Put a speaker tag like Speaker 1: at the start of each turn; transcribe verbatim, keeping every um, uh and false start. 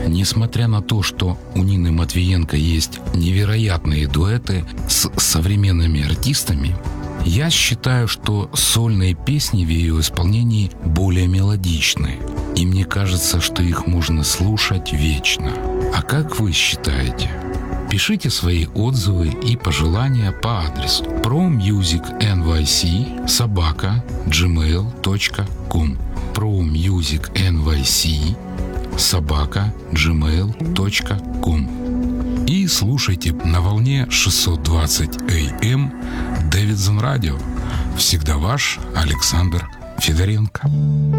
Speaker 1: Несмотря на то, что у Нины Матвиенко есть невероятные дуэты с современными артистами, я считаю, что сольные песни в ее исполнении более мелодичны, и мне кажется, что их можно слушать вечно. А как вы считаете? Пишите свои отзывы и пожелания по адресу promusicnyc собака джимейл точка ком promusicnyc собака джимейл точка ком и слушайте на волне шестьсот двадцать эй эм Davidson Radio. Всегда ваш Александр Федоренко.